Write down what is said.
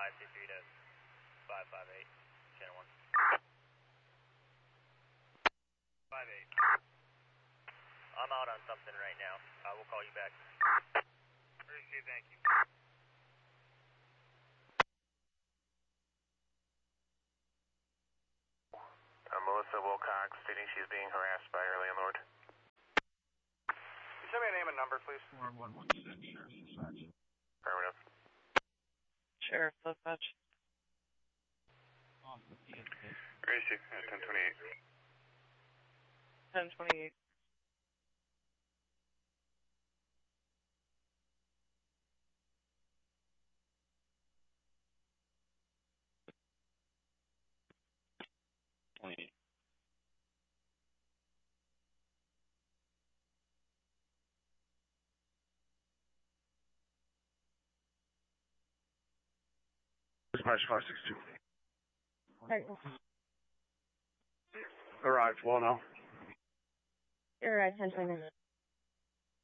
523 to 558, channel 1. 58. I'm out on something right now. I will call you back. Received, thank you. Melissa Wilcox stating she's being harassed by her landlord. Can you send me a name and number, please? 4116, Sheriff's Dispatch. Affirmative. Sheriff Dispatch. Receive, 1028. 1028. Dispatch 562. Right. Arrived, well now. You're right, 1029.